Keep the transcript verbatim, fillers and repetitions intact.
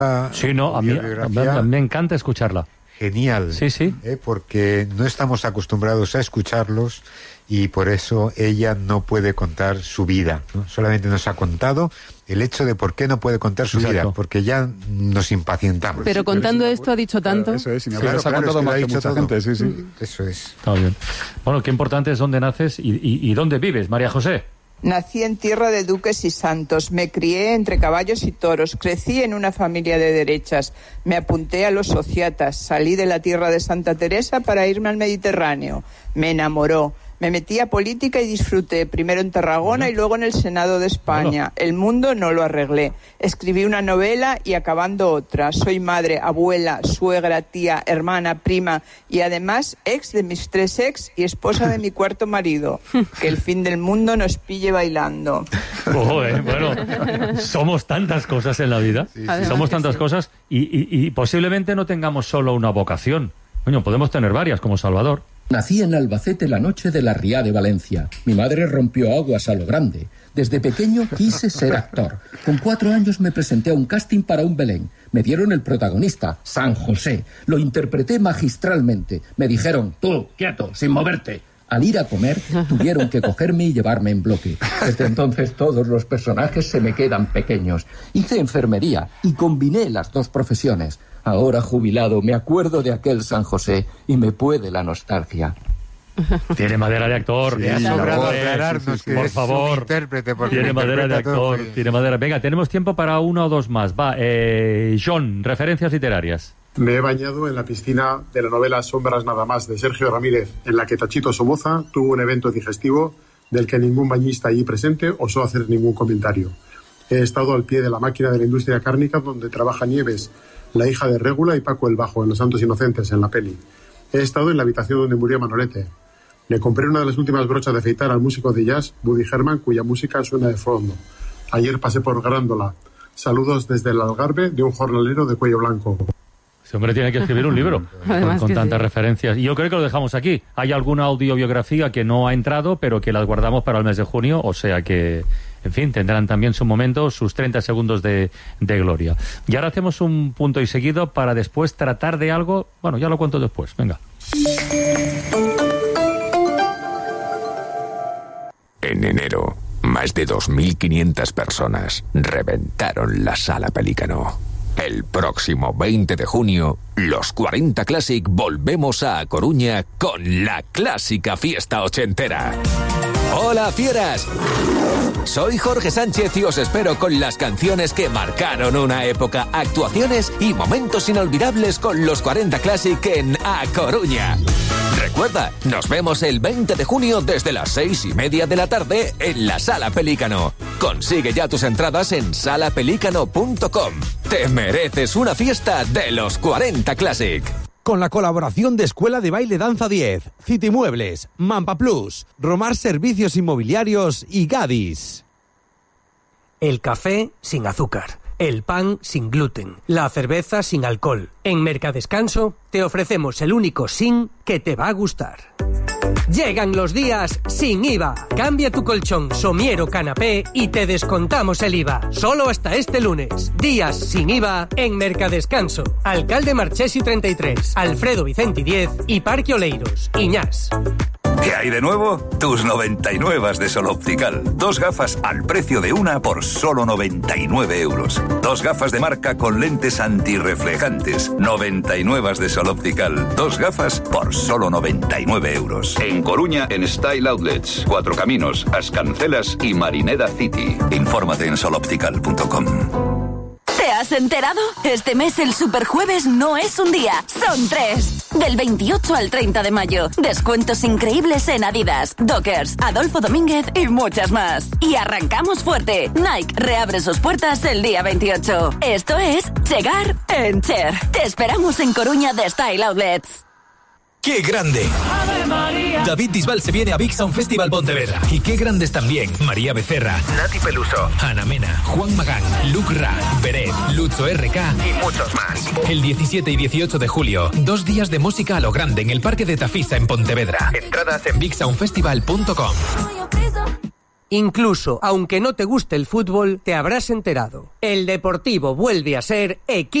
Sí, no, a mí, a mí me encanta escucharla. Genial. Sí, sí. ¿eh? Porque no estamos acostumbrados a escucharlos y por eso ella no puede contar su vida, ¿no? Solamente nos ha contado el hecho de por qué no puede contar su Exacto. vida, porque ya nos impacientamos. Pero contando sí, esto ha dicho tanto. Claro, eso es, y Claro, claro, ha claro, contado es que más lo ha que dicho mucha todo. gente, sí, sí. Eso es. Está bien. Bueno, qué importante es dónde naces y, y, y dónde vives, María José. Nací en tierra de duques y santos, me crié entre caballos y toros, crecí en una familia de derechas, me apunté a los sociatas, salí de la tierra de Santa Teresa para irme al Mediterráneo, me enamoró, me metí a política y disfruté, primero en Tarragona y luego en el Senado de España. El mundo no lo arreglé, escribí una novela y acabando otra, soy madre, abuela, suegra, tía, hermana, prima y además ex de mis tres ex y esposa de mi cuarto marido, que el fin del mundo nos pille bailando. Oh, eh, bueno, somos tantas cosas en la vida, Sí, sí. somos tantas Sí. cosas y, y, y posiblemente no tengamos solo una vocación. Coño, podemos tener varias, como Salvador. Nací en Albacete la noche de la Ría de Valencia. Mi madre rompió aguas a lo grande. Desde pequeño quise ser actor. Con cuatro años me presenté a un casting para un Belén. Me dieron el protagonista, San José. Lo interpreté magistralmente. Me dijeron, tú, quieto, sin moverte. Al ir a comer, tuvieron que cogerme y llevarme en bloque. Desde entonces todos los personajes se me quedan pequeños. Hice enfermería y combiné las dos profesiones. Ahora jubilado, me acuerdo de aquel San José y me puede la nostalgia. Tiene madera de actor. Sí, ha Eso, sobrado joder, aclararnos sí, sí, sí. que Por es favor. un intérprete, porque Tiene lo madera de interpreta todo actor. muy bien. Tiene madera. Venga, tenemos tiempo para una o dos más. Va, eh, John, referencias literarias. Me he bañado en la piscina de la novela Sombras nada más, de Sergio Ramírez, en la que Tachito Somoza tuvo un evento digestivo del que ningún bañista allí presente osó hacer ningún comentario. He estado al pie de la máquina de la industria cárnica donde trabaja Nieves, la hija de Régula, y Paco el Bajo en Los Santos Inocentes, en la peli. He estado en la habitación donde murió Manolete. Le compré una de las últimas brochas de afeitar al músico de jazz, Buddy Herman, cuya música suena de fondo. Ayer pasé por Grándola. Saludos desde el Algarve de un jornalero de cuello blanco. Ese hombre tiene que escribir un libro con, Además con que tantas sí. referencias. Y yo creo que lo dejamos aquí. Hay alguna audiobiografía que no ha entrado, pero que las guardamos para el mes de junio, o sea que, en fin, tendrán también su momento, sus treinta segundos de, de gloria. Y ahora hacemos un punto y seguido para después tratar de algo. Bueno, ya lo cuento después. Venga. En enero, más de dos mil quinientas personas reventaron la Sala Pelícano. El próximo veinte de junio, los cuarenta Classic volvemos a A Coruña con la clásica fiesta ochentera. ¡Hola, fieras! Soy Jorge Sánchez y os espero con las canciones que marcaron una época, actuaciones y momentos inolvidables con los cuarenta Classic en A Coruña. Recuerda, nos vemos el veinte de junio desde las seis y media de la tarde en la Sala Pelícano. Consigue ya tus entradas en sala pelícano punto com. Te mereces una fiesta de los cuarenta Classic. Con la colaboración de Escuela de Baile Danza diez, City Muebles, Mampa Plus, Romar Servicios Inmobiliarios y Gadis. El café sin azúcar, el pan sin gluten, la cerveza sin alcohol. En Mercadescanso te ofrecemos el único sin que te va a gustar. Llegan los días sin I V A. Cambia tu colchón, somier o canapé y te descontamos el I V A. Solo hasta este lunes. Días sin I V A en Mercadescanso. Alcalde Marchesi treinta y tres, Alfredo Vicenti diez y Parque Oleiros, Iñás. ¿Qué hay de nuevo? Tus noventa y nueve de Sol Optical. Dos gafas al precio de una por solo noventa y nueve euros. Dos gafas de marca con lentes antirreflejantes. noventa y nueve de Sol Optical. Dos gafas por solo noventa y nueve euros. En Coruña, en Style Outlets. Cuatro Caminos, Ascancelas y Marineda City. Infórmate en sol optical punto com. ¿Te has enterado? Este mes el Superjueves no es un día, son tres. Del veintiocho al treinta de mayo. Descuentos increíbles en Adidas, Dockers, Adolfo Domínguez y muchas más. Y arrancamos fuerte. Nike reabre sus puertas el día veintiocho. Esto es Chegar en Cher. Te esperamos en Coruña de Style Outlets. ¡Qué grande! David Bisbal se viene a Big Sound Festival Pontevedra. Y qué grandes también María Becerra, Nati Peluso, Ana Mena, Juan Magán, Luke Ra, Beret, Lucho R K y muchos más. El diecisiete y dieciocho de julio, dos días de música a lo grande en el Parque de Tafisa en Pontevedra. Entradas en big sound festival punto com. Incluso, aunque no te guste el fútbol, te habrás enterado. El Deportivo vuelve a ser equipo